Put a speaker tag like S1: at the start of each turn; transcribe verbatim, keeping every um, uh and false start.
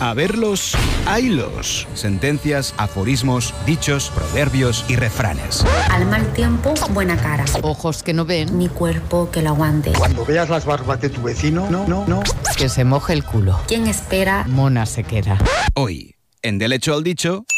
S1: A verlos, haylos. Sentencias, aforismos, dichos, proverbios y refranes.
S2: Al mal tiempo, buena cara.
S3: Ojos que no ven.
S2: Mi cuerpo que lo aguante.
S4: Cuando veas las barbas de tu vecino, no, no, no.
S3: Que se moje el culo.
S2: ¿Quién espera?
S3: Mona se queda.
S1: Hoy, en Del Hecho al Dicho...